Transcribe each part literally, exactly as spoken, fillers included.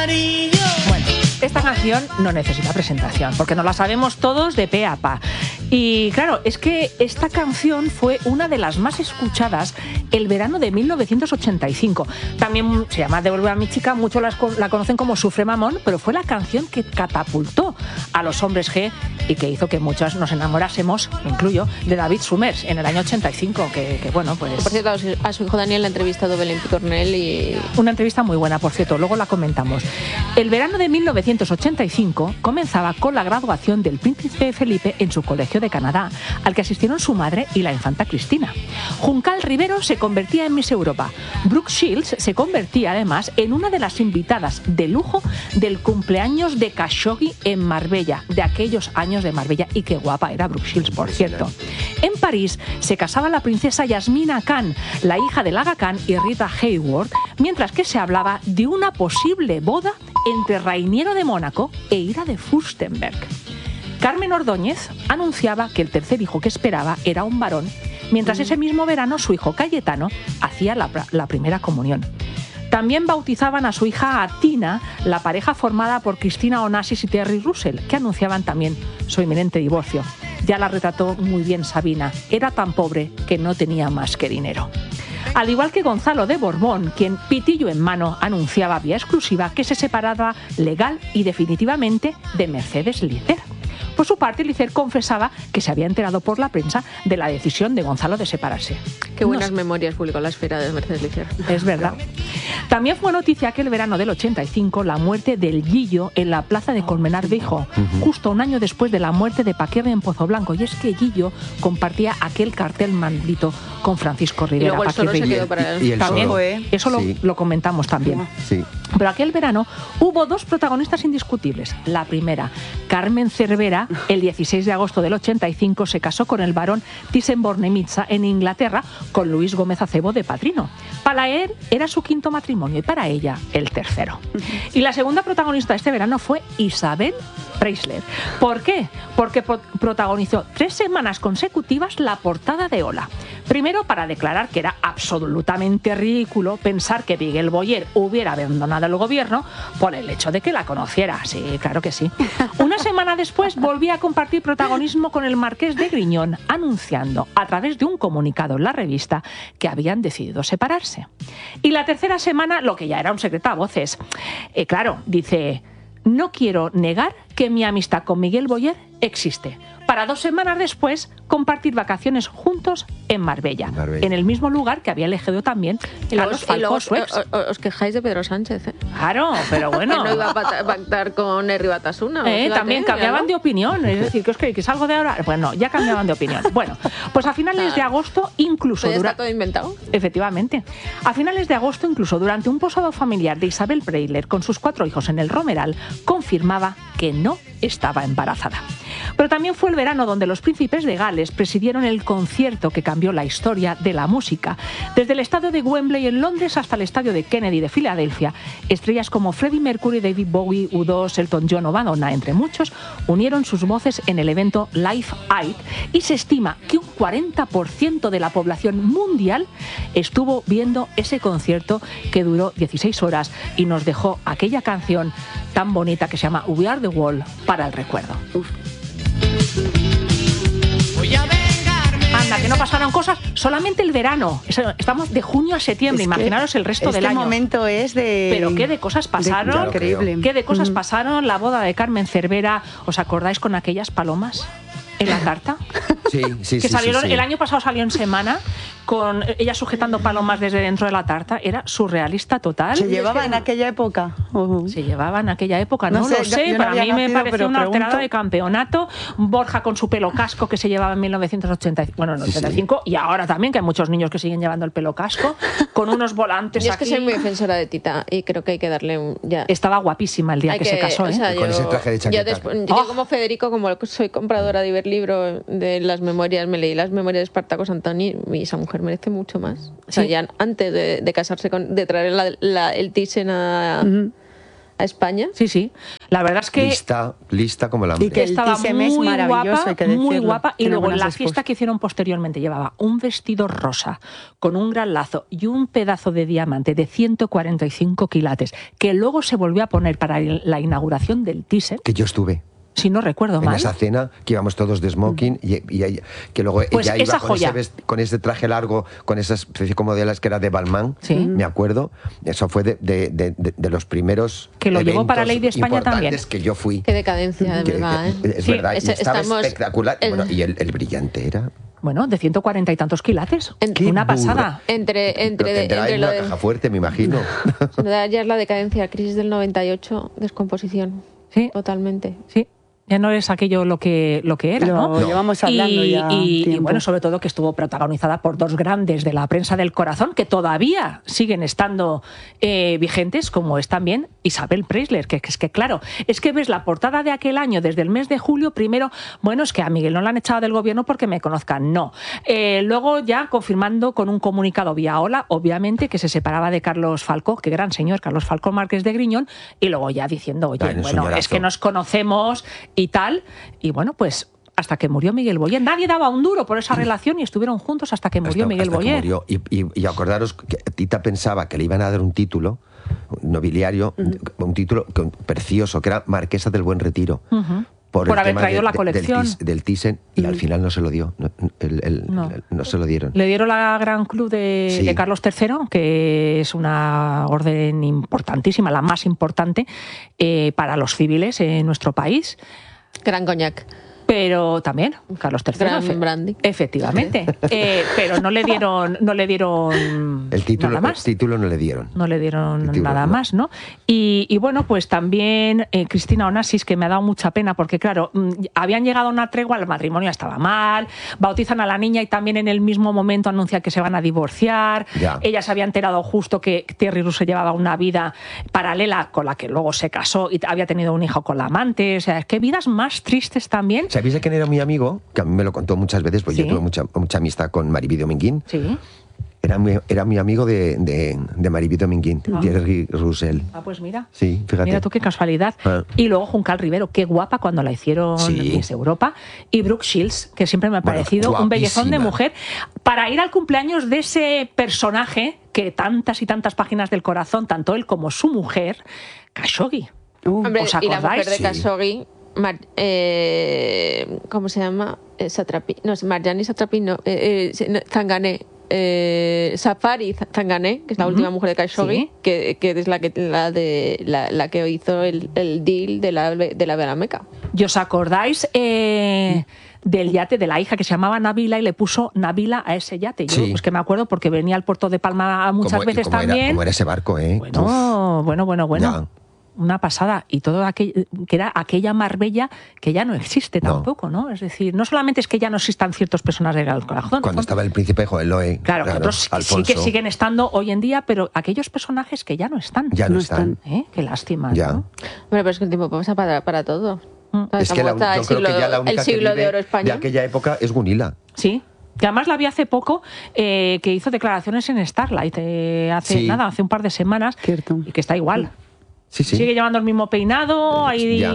amarillo. Bueno, esta canción no necesita presentación, porque nos la sabemos todos de pe a pa. Y claro, es que esta canción fue una de las más escuchadas el verano de mil novecientos ochenta y cinco. También se llama Devuelve a mi chica, muchos la, la conocen como Sufre Mamón, pero fue la canción que catapultó a los hombres G y que hizo que muchos nos enamorásemos, me incluyo, de David Summers en el año ochenta y cinco, que, que bueno, pues... Por cierto, a su hijo Daniel la ha entrevistado Belén Picornell y... Una entrevista muy buena, por cierto, luego la comentamos. El verano de mil novecientos ochenta y cinco comenzaba con la graduación del príncipe Felipe en su colegio de Canadá, al que asistieron su madre y la infanta Cristina. Juncal Rivero se convertía en Miss Europa. Brooke Shields se convertía además en una de las invitadas de lujo del cumpleaños de Khashoggi en Marbella, de aquellos años de Marbella, y qué guapa era Brooke Shields, por cierto. En París se casaba la princesa Yasmina Khan, la hija de Aga Khan y Rita Hayworth, mientras que se hablaba de una posible boda entre Rainiero de Mónaco e Ira de Fürstenberg. Carmen Ordóñez anunciaba que el tercer hijo que esperaba era un varón, mientras ese mismo verano su hijo Cayetano hacía la, la primera comunión. También bautizaban a su hija Tina, la pareja formada por Cristina Onassis y Terry Russell, que anunciaban también su inminente divorcio. Ya la retrató muy bien Sabina, era tan pobre que no tenía más que dinero. Al igual que Gonzalo de Borbón, quien pitillo en mano anunciaba vía exclusiva que se separaba legal y definitivamente de Mercedes Licer. Por su parte, Licer confesaba que se había enterado por la prensa de la decisión de Gonzalo de separarse. Qué buenas no, memorias publicó la esfera de Mercedes Licer. Es verdad. También fue noticia aquel verano del ochenta y cinco la muerte del Guillo en la plaza de Colmenar Viejo, uh-huh. justo un año después de la muerte de Paquirri en Pozoblanco. Y es que Guillo compartía aquel cartel maldito con Francisco Rivera. Y luego el solo se quedó para él. Y el también, solo. Eso lo, sí. lo comentamos también. Sí. Pero aquel verano hubo dos protagonistas indiscutibles. La primera, Carmen Cervera, el dieciséis de agosto del ochenta y cinco se casó con el barón Thyssen-Bornemisza en Inglaterra con Luis Gómez Acebo de padrino. Para él era su quinto matrimonio y para ella el tercero. Y la segunda protagonista de este verano fue Isabel Preisler. ¿Por qué? Porque pro- protagonizó tres semanas consecutivas la portada de Hola. Primero, para declarar que era absolutamente ridículo pensar que Miguel Boyer hubiera abandonado el gobierno por el hecho de que la conociera. Sí, claro que sí. Una semana después volvía a compartir protagonismo con el marqués de Griñón, anunciando a través de un comunicado en la revista que habían decidido separarse. Y la tercera semana, lo que ya era un secreto a voces. Eh, claro, dice... No quiero negar que mi amistad con Miguel Boyer existe. Para dos semanas después compartir vacaciones juntos en Marbella, en, Marbella. en el mismo lugar que había elegido también Carlos Falcó, su ex. Os, os quejáis de Pedro Sánchez, ¿eh? Claro, pero bueno. Que no iba a pactar con Herri Batasuna. Eh, fíjate, también cambiaban ¿no? de opinión. Es decir, ¿qué os creéis? ¿Que es algo de ahora? Bueno, ya cambiaban de opinión. Bueno, pues a finales de agosto, incluso... ¿Pero dura... está todo inventado? Efectivamente. A finales de agosto, incluso durante un posado familiar de Isabel Preisler con sus cuatro hijos en el Romeral, confirmaba que no estaba embarazada. Pero también fue el verano donde los príncipes de Gales presidieron el concierto que cambió la historia de la música. Desde el estadio de Wembley en Londres hasta el estadio de Kennedy de Filadelfia, estrellas como Freddie Mercury, David Bowie, U dos, Elton John o Madonna, entre muchos, unieron sus voces en el evento Live Aid y se estima que un cuarenta por ciento de la población mundial estuvo viendo ese concierto que duró dieciséis horas y nos dejó aquella canción tan bonita que se llama We Are the Wall para el recuerdo. Uf. Voy a vengarme. Anda, que no pasaron cosas, solamente el verano. Estamos de junio a septiembre, es imaginaros el resto este del año. Este momento es de... Pero qué de cosas pasaron. De... Increíble. Qué de cosas mm. pasaron, la boda de Carmen Cervera. ¿Os acordáis con aquellas palomas en la tarta? Sí, sí, que sí, salieron, sí, sí. El año pasado salió en Semana con ella sujetando palomas desde dentro de la tarta. Era surrealista total. ¿Se llevaba en aquella época? Uh-huh. Se llevaba en aquella época, no, no sé, lo sé. yo, yo Para no mí me nacido, pareció una pregunto... alterada de campeonato. Borja con su pelo casco que se llevaba en mil novecientos ochenta y cinco, bueno, en ochenta y cinco, sí, sí. Y ahora también, que hay muchos niños que siguen llevando el pelo casco, con unos volantes yo aquí. Es que soy muy defensora de Tita y creo que hay que darle un... Ya. Estaba guapísima el día que, que se casó, ¿eh? O sea, con yo, ese traje de chaqueta. Yo, después, oh. yo como Federico, como soy compradora de Iberlibro de las memorias, me leí las memorias de Espartaco Santoni y esa mujer merece mucho más. O sea, ¿sí? Ya antes de, de casarse, con, de traer la, la, el Thyssen a, uh-huh. a España. Sí, sí. La verdad es que Lista, lista como la hambre. Y que el estaba Thyssen es muy maravilloso, guapa, hay que muy decirlo. guapa. Y Tiene luego en la buenas fiesta esposas. que hicieron posteriormente llevaba un vestido rosa con un gran lazo y un pedazo de diamante de ciento cuarenta y cinco quilates que luego se volvió a poner para la inauguración del Thyssen, Que yo estuve si no recuerdo en mal. esa cena, que íbamos todos de smoking y, y ella- que luego Pues ella iba esa con joya. ese, vest- con ese traje largo, con esa especie como de las que era de Balmain, Sí. me acuerdo. Eso fue de, de- de- de- de los primeros Que lo llevó para eventos Ley de España importantes también. que yo fui. Qué decadencia, de Que- verdad. que- ¿eh? es Sí, verdad, y es- estaba estamos- espectacular. el- Bueno, y el, el brillante era... Bueno, de ciento cuarenta y tantos quilates. En- ¡Qué Una burra! pasada. Entre, Lo entre, tendrá entre en lo una de, caja fuerte, me imagino. ya es la decadencia, crisis del noventa y ocho, descomposición. Sí. Totalmente. Sí. Ya no es aquello lo que, lo que era, Lo ¿no? llevamos hablando y, ya y- y tiempo. bueno, sobre todo que estuvo protagonizada por dos grandes de la prensa del corazón que todavía siguen estando eh, vigentes, como es también Isabel Preisler, que es que claro, es que ves la portada de aquel año desde el mes de julio, primero, bueno, es que a Miguel no la han echado del gobierno porque me conozcan, no. Eh, luego ya confirmando con un comunicado vía Ola, obviamente, que se separaba de Carlos Falcó, que gran señor, Carlos Falcó Márquez de Griñón, y luego ya diciendo, oye, Ay, un bueno, señorazo. es que nos conocemos y tal, y bueno, pues hasta que murió Miguel Boyer. Nadie daba un duro por esa relación y estuvieron juntos hasta que murió Hasta- Miguel hasta que Boyer. murió. Y, y- y acordaros que Tita pensaba que le iban a dar un título nobiliario, un título que- precioso, que era Marquesa del Buen Retiro. Ujú. Por, Por el haber tema traído de- la de- colección. Del, Tis- del Thyssen, y al final no se lo dio. No, el- el- No. el- no se lo dieron. Le dieron la Gran Cruz de, Sí. de Carlos tercero, que es una orden importantísima, la más importante eh, para los civiles en nuestro país. Gran coñac. Pero también Carlos tercero, Gran efe- brandy. efectivamente. Eh, pero no le dieron, no le dieron El título, nada el más. título no le dieron. No le dieron Título, nada no. más, ¿no? Y, y bueno, pues también eh, Cristina Onassis, que me ha dado mucha pena, porque claro, mm, habían llegado a una tregua, el matrimonio estaba mal, bautizan a la niña y también en el mismo momento anuncian que se van a divorciar. Ya. Ella se había enterado justo que Thierry Rousseau llevaba una vida paralela con la que luego se casó y había tenido un hijo con la amante. O sea, es que vidas más tristes también. ¿Sabéis de quién era mi amigo? Que a mí me lo contó muchas veces, pues Sí. yo tuve mucha, mucha amistad con Mariby Dominguín. Sí. Era mi, era mi amigo de, de, de Mariby Dominguín, Thierry Roussel. Ah, pues mira. Sí, fíjate. Mira tú qué casualidad. Ah. Y luego Juncal Rivero, qué guapa cuando la hicieron Sí. Miss Europa. Y Brooke Shields, que siempre me ha Bueno, parecido un bellezón de guapísima. mujer. Para ir al cumpleaños de ese personaje que tantas y tantas páginas del corazón, tanto él como su mujer, Khashoggi. Uh, Hombre, ¿os y la acordáis? mujer de Sí. Khashoggi, Mar- eh, ¿cómo se llama? Eh, Satrapi. No, es Marjani Satrapi, no. Eh, eh, sí, no, Zangané. Eh, Safari Zangané, que es la última mujer de Khashoggi, Sí. que, que es la que la de la, la que hizo el, el deal de la de la Vela Meca. ¿Y os acordáis eh, del yate de la hija que se llamaba Nabila y le puso Nabila a ese yate? Yo Sí. pues que me acuerdo porque venía al puerto de Palma muchas Cómo- veces cómo era- también. cómo era ese barco, ¿eh? Uf. Bueno, bueno, bueno, bueno. Ya. Una pasada. Y todo aquello, que era aquella Marbella que ya no existe No. tampoco, ¿no? Es decir, no solamente es que ya no existan ciertos personajes del corazón. Cuando estaba el príncipe Joeloe. Claro, que otros sí que- sí que Alfonso, siguen estando hoy en día, pero aquellos personajes que ya no están. Ya no, No están. están. ¿Eh? Qué lástima, Ya. ¿no? Bueno, pero es que el tiempo pasa para, para todo. Mm. Es que la, Está yo el creo que siglo- ya la el única siglo que de vive oro español. de aquella época es Gunila. Sí. Que además la vi hace poco, eh, que hizo declaraciones en Starlight, eh, hace Sí. nada, hace un par de semanas, Cierto. y que está igual. Sí, sí. Sigue llevando el mismo peinado,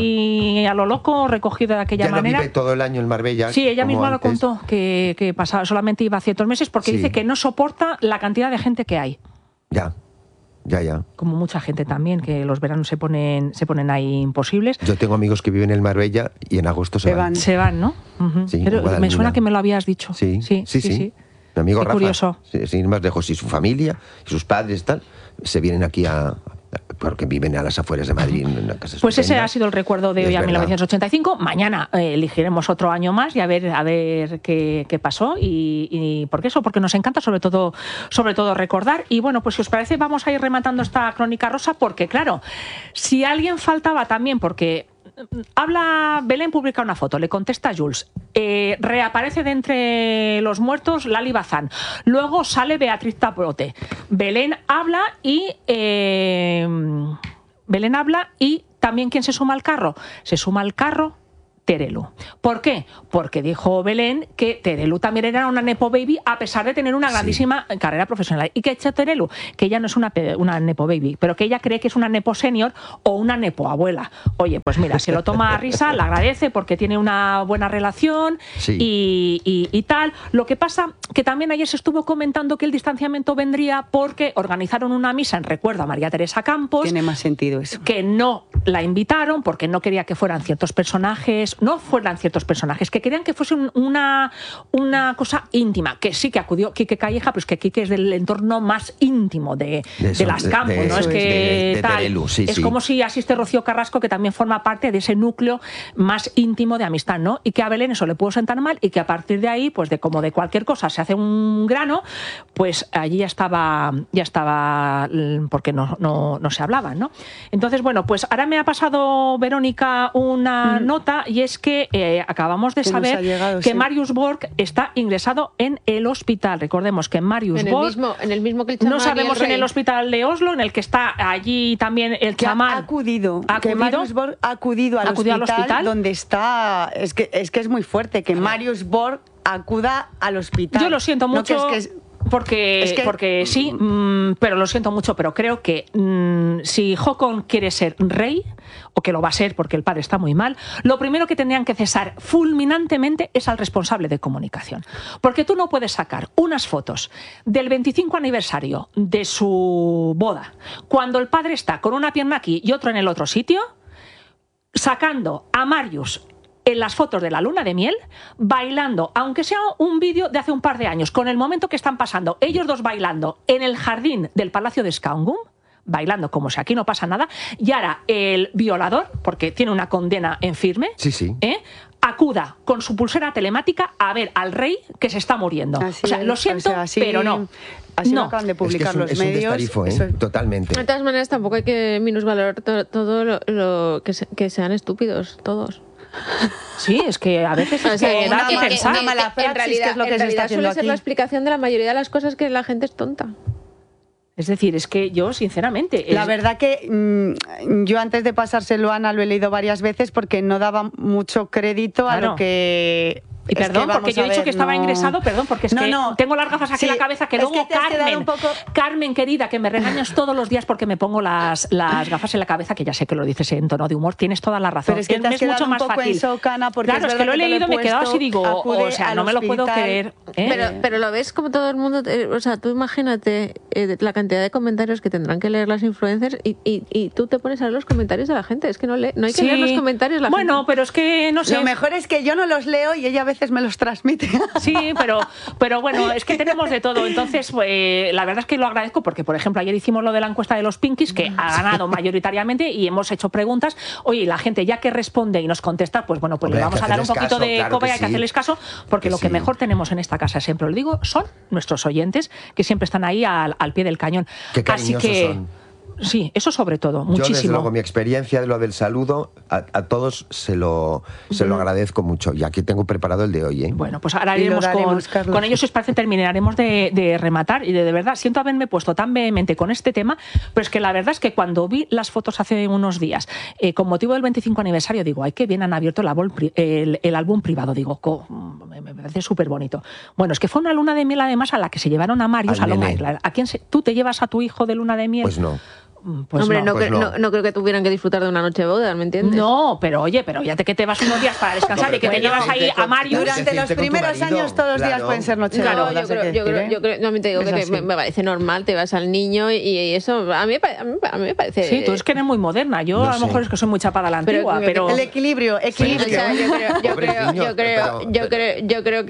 ahí a lo loco, recogido de aquella ya no manera. vive todo el año en Marbella. Sí, ella como misma lo antes. contó, que, que pasaba, solamente iba ciertos meses porque Sí. dice que no soporta la cantidad de gente que hay. Ya, ya, ya. Como mucha gente también, que los veranos se ponen, se ponen ahí imposibles. Yo tengo amigos que viven en Marbella y en agosto se, Se van. van. Se van, ¿no? Ujú. Sí, Pero en Guadalmina. me suena que me lo habías dicho. Sí, sí, sí, sí. sí. Mi amigo Qué Rafa, curioso. sí, sin ir más lejos, y su familia, y sus padres, tal, se vienen aquí a... porque viven a las afueras de Madrid, en una casa Pues ese estupenda. ha sido el recuerdo de Es hoy a verdad. mil novecientos ochenta y cinco. Mañana eh, elegiremos otro año más y a ver a ver qué, qué pasó y, y por qué eso, porque nos encanta sobre todo sobre todo recordar. Y bueno, pues si os parece vamos a ir rematando esta crónica rosa porque claro, si alguien faltaba también porque habla, Belén publica una foto, le contesta a Jules, eh, reaparece de entre los muertos Lali Bazán, luego sale Beatriz Taprote, Belén habla y eh, Belén habla y también ¿quién se suma al carro? Se suma al carro Terelu. ¿Por qué? Porque dijo Belén que Terelu también era una nepo baby a pesar de tener una grandísima sí. carrera profesional. ¿Y qué ha hecho Terelu? Que ella no es una, una nepo baby, pero que ella cree que es una nepo senior o una nepo abuela. Oye, pues mira, se lo toma a risa, la agradece porque tiene una buena relación sí. y, y, y tal. Lo que pasa que también ayer se estuvo comentando que el distanciamiento vendría porque organizaron una misa en recuerdo a María Teresa Campos. Tiene más sentido eso. Que no la invitaron porque no quería que fueran ciertos personajes, no fueran ciertos personajes, que querían que fuese un, una, una cosa íntima, que sí que acudió Quique Calleja, pero es que Quique es del entorno más íntimo de, de, eso, de las Campos, de, de ¿no? Es que de, de tal, Terelu, sí, es sí. como si asiste Rocío Carrasco, que también forma parte de ese núcleo más íntimo de amistad, ¿no? Y que a Belén eso le pudo sentar mal y que a partir de ahí, pues de como de cualquier cosa se hace un grano, pues allí ya estaba, ya estaba porque no, no, no se hablaban, ¿no? Entonces, bueno, pues ahora me ha pasado Verónica una mm. nota y es que eh, acabamos de que saber llegado, que sí. Marius Borg está ingresado en el hospital. Recordemos que Marius en Borg... El mismo, en el mismo que el chamán. No sabemos en el hospital de Oslo, en el que está allí también el chamán. Ha acudido. ¿Ha acudido? Que Marius Borg ha acudido al, ¿Acudió hospital, al hospital donde está... Es que, es que es muy fuerte que Marius Borg acuda al hospital. Yo lo siento mucho... No, que es que es... Porque, es que, porque sí, mmm, pero lo siento mucho, pero creo que mmm, si Håkon quiere ser rey, o que lo va a ser porque el padre está muy mal, lo primero que tendrían que cesar fulminantemente es al responsable de comunicación. Porque tú no puedes sacar unas fotos del veinticinco aniversario de su boda, cuando el padre está con una pierna aquí y otro en el otro sitio, sacando a Marius en las fotos de la luna de miel, bailando, aunque sea un vídeo de hace un par de años, con el momento que están pasando, ellos dos bailando en el jardín del Palacio de Skaugum, bailando como si aquí no pasa nada, y ahora el violador, porque tiene una condena en firme, sí, sí. ¿eh? acuda con su pulsera telemática a ver al rey que se está muriendo. Así o sea, lo siento, o sea, así, pero no. Así no. lo acaban de publicar es que es un, los es medios. Un destarifo, ¿eh? Eso... Totalmente. De todas maneras, tampoco hay que minusvalorar todo, todo lo, lo que, se, que sean estúpidos, todos. Sí, es que a veces es o sea, que da que una, pensar. Una mala praxis, en realidad, que es lo que en se realidad está haciendo suele ser aquí. la explicación de la mayoría de las cosas que la gente es tonta. Es decir, es que yo, sinceramente... La es... verdad que mmm, yo antes de pasárselo a Ana lo he leído varias veces porque no daba mucho crédito claro. a lo que... Y perdón, porque yo he dicho ver, que estaba no... ingresado, perdón, porque es no, que no. tengo las gafas aquí en sí, la cabeza, que luego que Carmen, poco... Carmen querida, que me regañas todos los días porque me pongo las, las gafas en la cabeza, que ya sé que lo dices en tono de humor, tienes toda la razón. Pero es que te has es mucho un más poco fácil. En socana porque claro, es, es que lo he leído y me he quedado así, digo, o sea, no me lo puedo creer. ¿eh? Pero, pero lo ves como todo el mundo, eh, o sea, tú imagínate eh, la cantidad de comentarios que tendrán que leer las influencers y, y, y tú te pones a leer los comentarios de la gente, es que no, le, no hay que sí. leer los comentarios de la bueno, gente. pero es que no sé. Lo mejor es que yo no los leo y ella a veces me los transmite. Sí, pero, pero bueno, es que tenemos de todo. Entonces, pues, la verdad es que lo agradezco porque, por ejemplo, ayer hicimos lo de la encuesta de los Pinkies, que ha ganado mayoritariamente y hemos hecho preguntas. Oye, la gente ya que responde y nos contesta, pues bueno, pues Hombre, le vamos a dar un poquito caso, de claro coba y hay sí. que hacerles caso, porque que lo que sí. mejor tenemos en esta casa, siempre lo digo, son nuestros oyentes, que siempre están ahí al, al pie del cañón. Qué cariñosos Así que, son. Sí, eso sobre todo, muchísimo. Yo, desde luego, mi experiencia de lo del saludo, a, a todos se lo, se lo agradezco mucho. Y aquí tengo preparado el de hoy, ¿eh? Bueno, pues ahora iremos con, con ellos, si os parece, terminaremos de, de rematar. Y de, de verdad, siento haberme puesto tan vehemente con este tema, pero es que la verdad es que cuando vi las fotos hace unos días, eh, con motivo del veinticinco aniversario, digo, ay, qué bien han abierto el álbum, el, el álbum privado. Digo, co, me, me parece súper bonito. Bueno, es que fue una luna de miel, además, a la que se llevaron a Marius, a Long Island. ¿A quién se, ¿Tú te llevas a tu hijo de luna de miel? Pues no. Pues Hombre, no, no, pues cre no. no, no creo que tuvieran que disfrutar de una noche de boda, ¿me entiendes? No, pero oye, pero ya te que te vas unos días para descansar y que te llevas ahí a Marius. Durante los primeros años todos los días pueden ser noche de boda. Claro, yo creo, yo creo, yo creo, no me te digo que te, me, me parece normal, te vas al niño y, y eso, a mí, a, mí, a mí me parece... Sí, tú es que eres muy moderna, yo no a lo mejor sé. es que soy muy chapada a la antigua, pero... pero... El equilibrio, equilibrio. O sea, yo creo, yo creo, yo creo, yo creo, yo creo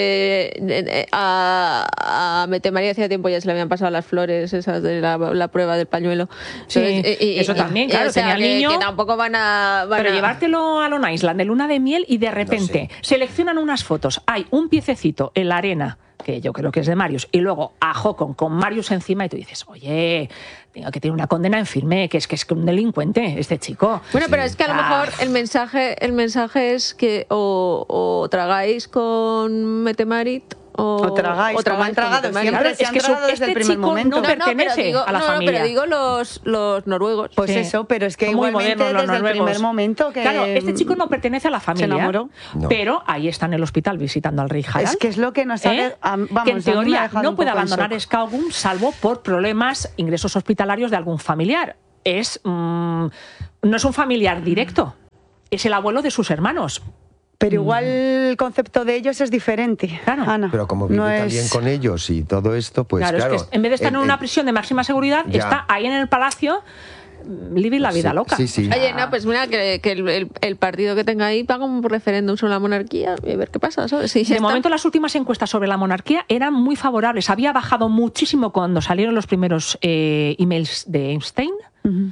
que a, a Mete María hacía tiempo ya se le habían pasado las flores esas de la, la prueba del pañuelo. Sí, entonces, y, eso y, también, claro, o sea, tenía el que, niño... que tampoco van a... Van pero a... llevártelo a Long Island de luna de miel y de repente no sé. seleccionan unas fotos, hay un piececito en la arena, que yo creo que es de Marius, y luego a Håkon con Marius encima y tú dices, oye, tengo que tiene una condena en firme, que es que es un delincuente este chico. Bueno, Sí. pero es que a lo Ah. mejor el mensaje, el mensaje es que o, o tragáis con Metemarit o, o tragáis, o tragáis como han tragado como siempre, Claro, se es han que su- tragado desde este el primer chico momento. no No, no, pero pertenece digo, a la no, no, familia. pero digo los, los noruegos. Pues Sí. eso, pero es que Son muy igualmente modernos los desde el noruegos. primer momento que... Claro, este chico no pertenece a la familia, enamoró. No. pero ahí está en el hospital visitando al rey Harald. Es que es lo que nos ha... ¿eh? a- vamos, que en a mí me ha teoría dejado no un puede poco en abandonar shock. Skaugum salvo por problemas, ingresos hospitalarios de algún familiar. Es, mm, no es un familiar directo, es el abuelo de sus hermanos. Pero igual el concepto de ellos es diferente, Claro. Ana. Pero como vive No es- también con ellos y todo esto, pues claro, claro. es que en vez de estar el- en una el- prisión de máxima seguridad, Ya. está ahí en el palacio mm, living la vida Sí, loca. sí, sí. Oye, no, pues mira, que, que el, el- el partido que tenga ahí paga un referéndum sobre la monarquía y a ver qué pasa, ¿sabes? Sí, ya De está. momento las últimas encuestas sobre la monarquía eran muy favorables. Había bajado muchísimo cuando salieron los primeros eh, emails de Einstein Ujú.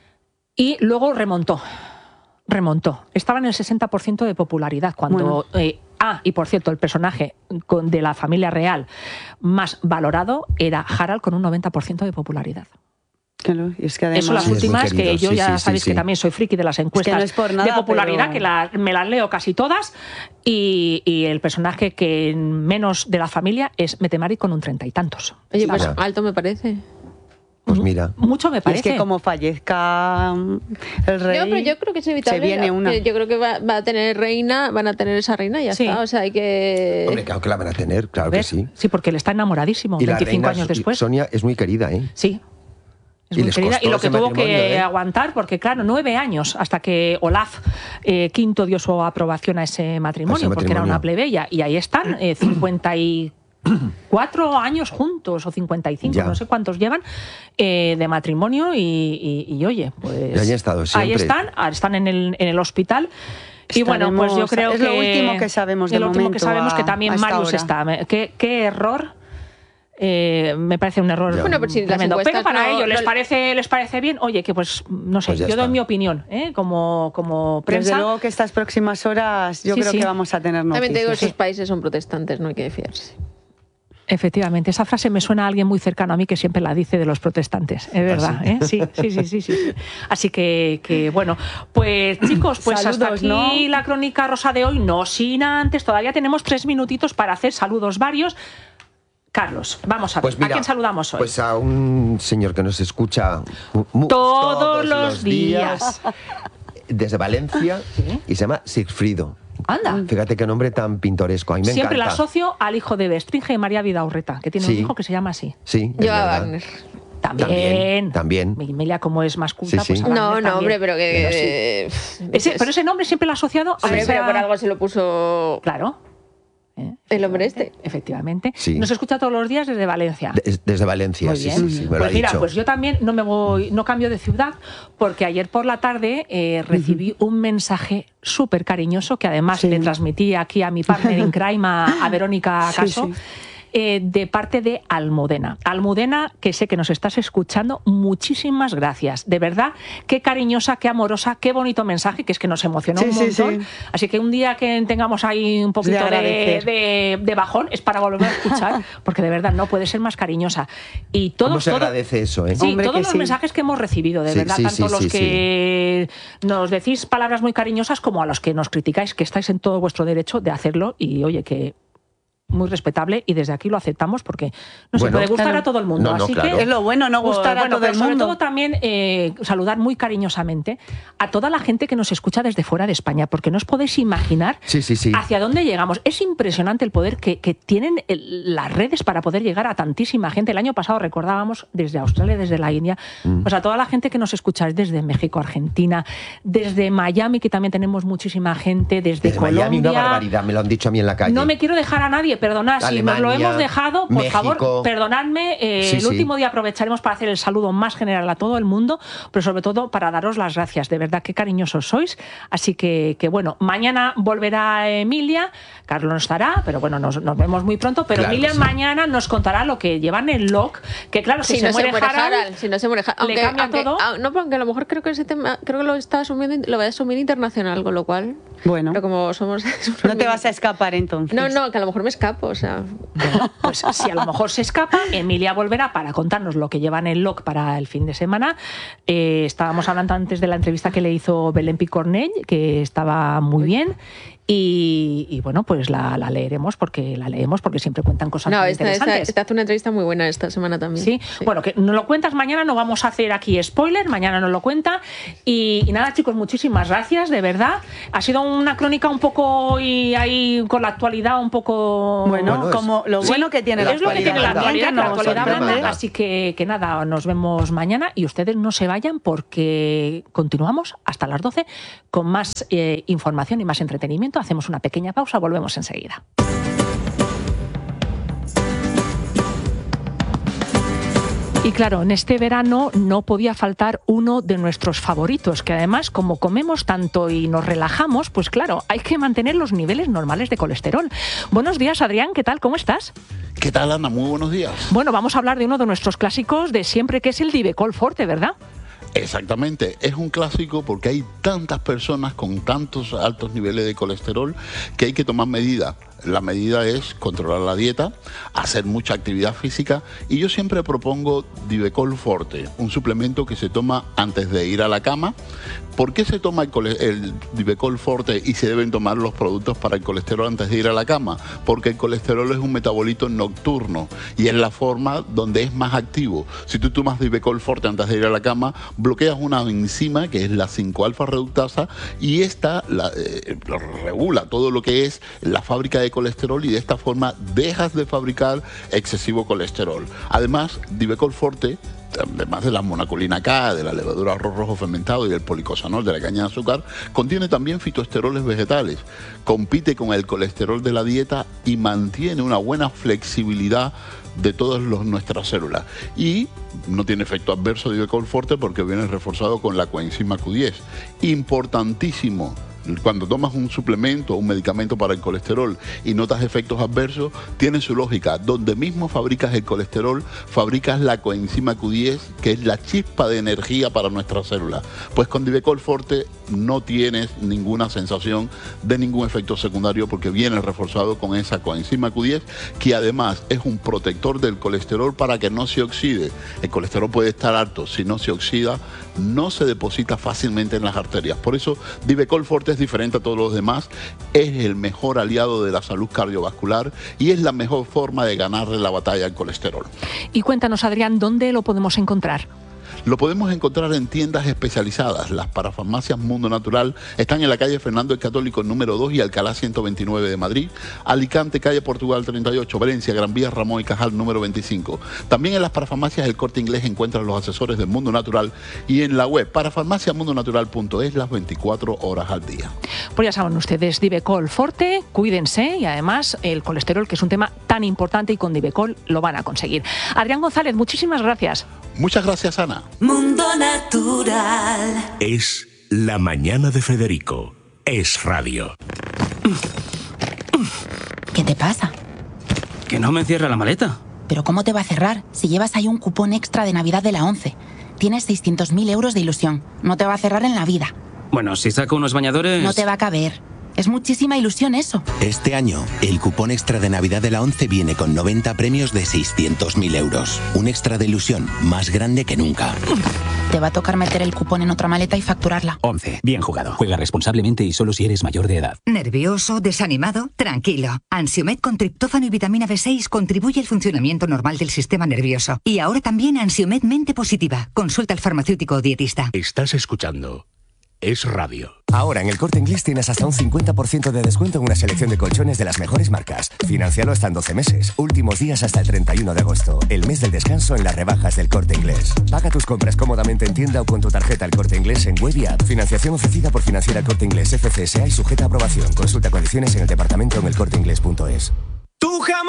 y luego remontó. Remontó. Estaba en el sesenta por ciento de popularidad cuando... eh, ah, y por cierto, el personaje con- de la familia real más valorado era Harald con un noventa por ciento de popularidad. Claro, y es que además... Eso las Sí, es muy últimas, querido, que yo sí, ya sí, sí, sabéis sí. que también soy friki de las encuestas no es por nada, de popularidad, pero- que la- me las leo casi todas, y, y el personaje que menos de la familia es Metemari con un treinta y tantos. Oye, pues Ya. alto me parece. Pues mira. Mucho me Y parece. es que como fallezca mm, el rey... No, pero yo creo que es inevitable. Se viene una. Yo creo que va, va a tener reina, van a tener esa reina y ya Sí. está. O sea, hay que... Hombre, claro que la van a tener, claro que ¿Ves? sí. Sí, porque él está enamoradísimo, Y la veinticinco reina años después. Sonia es muy querida, ¿eh? Sí. Es Y muy les querida. costó Y lo que ese tuvo matrimonio, que ¿eh? aguantar, porque claro, nueve años hasta que Olaf eh, quinto dio su aprobación a ese matrimonio, A ese porque era una matrimonio. plebeya. Y ahí están, eh, cincuenta y cuatro años juntos, o cincuenta y cinco, Ya. no sé cuántos llevan, eh, de matrimonio. Y, y- y, oye, pues. Y ahí han estado Ahí siempre. están, ah, están en el, en el hospital. Y bueno, pues yo Estaremos- creo es que. lo último que sabemos de es lo último que momento sabemos a- que también a esta Marius hora. está. Me- ¿Qué, qué error? Eh, me parece un error Ya. Bueno, pues si las tremendo. Pero encuestas para no- ellos les no- parece les parece bien, oye, que pues no sé, Pues ya yo doy está. mi opinión, ¿eh? como como prensa. Desde luego que estas próximas horas yo Sí, creo sí. que vamos a tener noticias. También te digo, esos países son protestantes, no hay que fiarse. Efectivamente, esa frase me suena a alguien muy cercano a mí que siempre la dice de los protestantes, es verdad, ¿eh? Sí, sí, sí, sí, sí, sí. Así que, que bueno, pues chicos, pues hasta Saludos, aquí ¿no? la crónica rosa de hoy, no sin antes, todavía tenemos tres minutitos para hacer saludos varios. Carlos, vamos a ver, Pues mira, ¿a quién saludamos hoy? Pues a un señor que nos escucha mu- mu- Todos los días. Desde Valencia, Sí. y se llama Sigfrido. Anda. Fíjate qué nombre tan pintoresco. A mí me Siempre la encanta. asocio al hijo de Bestringe y María Vidaurreta, que tiene Sí. un hijo que se llama así. Sí, es Yo a verdad. Wagner. También. También, también. Mi Emilia, como es más culta, Sí, sí. pues a Wagner No, no, también. hombre, pero Pero que... Ese- pero ese nombre siempre lo ha asociado a Hombre, esa- pero por algo se lo puso Claro. ¿Eh? el hombre este. Efectivamente. Sí. Nos escucha todos los días desde Valencia. Des- Desde Valencia, Muy sí, bien. sí, sí, me lo Pues ha mira, dicho. pues yo también no me voy, no cambio de ciudad, porque ayer por la tarde eh, recibí un mensaje súper cariñoso que además Sí. le transmití aquí a mi partner in crime, a, a Verónica Sí, Caso. sí. eh, de parte de Almudena. Almudena, que sé que nos estás escuchando, muchísimas gracias. De verdad, qué cariñosa, qué amorosa, qué bonito mensaje, que es que nos emocionó Sí, un sí, montón. sí. Así que un día que tengamos ahí un poquito de, agradecer. de- de bajón, es para volver a escuchar, porque de verdad no puede ser más cariñosa. Y todos, ¿Cómo se todo- agradece eso, eh? Sí, Hombre, todos que los sí. mensajes que hemos recibido, de Sí, verdad, sí, tanto sí, los sí, que nos decís palabras muy cariñosas como a los que nos criticáis, que estáis en todo vuestro derecho de hacerlo y oye, que muy respetable y desde aquí lo aceptamos porque no se Bueno, puede gustar claro. a todo el mundo. No, no, Así claro. que Es lo bueno, no gustar a bueno, todo pero el sobre mundo. todo también eh, saludar muy cariñosamente a toda la gente que nos escucha desde fuera de España, porque no os podéis imaginar Sí, sí, sí. hacia dónde llegamos. Es impresionante el poder que, que tienen el- las redes para poder llegar a tantísima gente. El año pasado recordábamos desde Australia, desde la India, Mm. pues a toda la gente que nos escucháis desde México, Argentina, desde Miami, que también tenemos muchísima gente, desde, Desde Colombia. Miami, una barbaridad, me lo han dicho a mí en la calle. No me quiero dejar a nadie, perdonad, si nos lo Alemania, hemos dejado, por México. favor, perdonadme. eh, Sí, el sí. último día aprovecharemos para hacer el saludo más general a todo el mundo, pero sobre todo para daros las gracias. De verdad, qué cariñosos sois. Así que, que bueno, mañana volverá Emilia, Carlos no estará, pero bueno, nos, nos vemos muy pronto. Pero Claro Emilia que sí. mañana nos contará lo que llevan en L O C, que claro, si, Si, se, no muere se muere Harald, Harald, si no se muere Harald, le cambia todo. ah, no, porque a lo mejor creo que ese tema, creo que lo está asumiendo, lo va a asumir internacional, con lo cual Bueno. Pero como somos... No te vas a escapar entonces. No, no, que a lo mejor me escapo, o sea... Bueno, pues si a lo mejor se escapa, Emilia volverá para contarnos lo que lleva en el log para el fin de semana. Eh, estábamos hablando antes de la entrevista que le hizo Belén Picornell, que estaba muy bien. Y, y bueno, pues la, la leeremos porque la leemos porque siempre cuentan cosas no, muy esta, interesantes. Esta, esta hace una entrevista muy buena esta semana también. ¿Sí? ¿Sí? Bueno, que nos lo cuentas mañana, no vamos a hacer aquí spoiler, mañana nos lo cuenta. Y, y nada, chicos, muchísimas gracias, de verdad. Ha sido una crónica un poco y ahí con la actualidad un poco... Bueno, bueno como lo sí, bueno que tiene la es lo que tiene la actualidad, la actualidad sorprende. manda. Así que, que nada, nos vemos mañana y ustedes no se vayan porque continuamos hasta las doce con más eh, información y más entretenimiento. Hacemos una pequeña pausa, volvemos enseguida. Y claro, en este verano no podía faltar uno de nuestros favoritos, que además, como comemos tanto y nos relajamos, pues claro, hay que mantener los niveles normales de colesterol. Buenos días, Adrián, ¿qué tal? ¿Cómo estás? ¿Qué tal, Ana? Muy buenos días. Bueno, vamos a hablar de uno de nuestros clásicos de siempre, que es el Divecol Forte, ¿verdad? Exactamente, es un clásico porque hay tantas personas con tantos altos niveles de colesterol que hay que tomar medidas. La medida es controlar la dieta, hacer mucha actividad física y yo siempre propongo Divecol Forte, un suplemento que se toma antes de ir a la cama. ¿Por qué se toma el, el Divecol Forte y se deben tomar los productos para el colesterol antes de ir a la cama? Porque el colesterol es un metabolito nocturno y es la forma donde es más activo. Si tú tomas Divecol Forte antes de ir a la cama, bloqueas una enzima que es la cinco alfa reductasa y esta la, eh, regula todo lo que es la fábrica de colesterol y de esta forma dejas de fabricar excesivo colesterol. Además, Divecol Forte, además de la monacolina K, de la levadura arroz rojo fermentado y el policosanol de la caña de azúcar, contiene también fitoesteroles vegetales, compite con el colesterol de la dieta y mantiene una buena flexibilidad de todas los, nuestras células. Y no tiene efecto adverso Divecol Forte porque viene reforzado con la coenzima Q diez. Importantísimo. Cuando tomas un suplemento o un medicamento para el colesterol y notas efectos adversos, tiene su lógica. Donde mismo fabricas el colesterol, fabricas la coenzima Q diez, que es la chispa de energía para nuestras células. Pues con Divecol Forte no tienes ninguna sensación de ningún efecto secundario porque viene reforzado con esa coenzima Q diez, que además es un protector del colesterol para que no se oxide. El colesterol puede estar alto, si no se oxida, no se deposita fácilmente en las arterias. Por eso Divecol Forte es diferente a todos los demás, es el mejor aliado de la salud cardiovascular y es la mejor forma de ganarle la batalla al colesterol. Y cuéntanos, Adrián, ¿dónde lo podemos encontrar? Lo podemos encontrar en tiendas especializadas. Las parafarmacias Mundo Natural están en la calle Fernando el Católico número dos y Alcalá ciento veintinueve de Madrid, Alicante, calle Portugal treinta y ocho, Valencia, Gran Vía, Ramón y Cajal número veinticinco. También en las parafarmacias El Corte Inglés encuentran los asesores del Mundo Natural y en la web parafarmacia mundo natural punto es las veinticuatro horas al día. Pues ya saben ustedes, Divecol Forte, cuídense y además el colesterol, que es un tema tan importante, y con Divecol lo van a conseguir. Adrián González, muchísimas gracias. Muchas gracias, Ana. Mundo Natural. Es La Mañana de Federico. Es radio. ¿Qué te pasa? Que no me cierra la maleta. ¿Pero cómo te va a cerrar si llevas ahí un cupón extra de Navidad de la ONCE? Tienes seiscientos mil euros de ilusión. No te va a cerrar en la vida. Bueno, si saco unos bañadores... No te va a caber. Es muchísima ilusión eso. Este año, el cupón extra de Navidad de la ONCE viene con noventa premios de seiscientos mil euros. Un extra de ilusión más grande que nunca. Te va a tocar meter el cupón en otra maleta y facturarla. ONCE. Bien jugado. Juega responsablemente y solo si eres mayor de edad. ¿Nervioso? ¿Desanimado? Tranquilo. Ansiomed con triptófano y vitamina B seis contribuye al funcionamiento normal del sistema nervioso. Y ahora también Ansiomed Mente Positiva. Consulta al farmacéutico o dietista. Estás escuchando Es Radio. Ahora en El Corte Inglés tienes hasta un cincuenta por ciento de descuento en una selección de colchones de las mejores marcas. Financialo hasta en doce meses. Últimos días hasta el treinta y uno de agosto. El mes del descanso en las rebajas del Corte Inglés. Paga tus compras cómodamente en tienda o con tu tarjeta El Corte Inglés en web y app. Financiación ofrecida por Financiera El Corte Inglés F C S A y sujeta a aprobación. Consulta condiciones en el departamento en el corte inglés punto es.